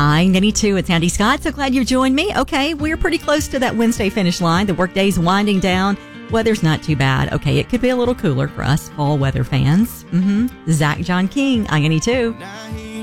Hi, Nitty 2. It's Andy Scott. So glad you've joined me. Okay, we're pretty close to that Wednesday finish line. The workday's winding down. Weather's not too bad. Okay, it could be a little cooler for us fall weather fans. Zach John King, I Nitty 2.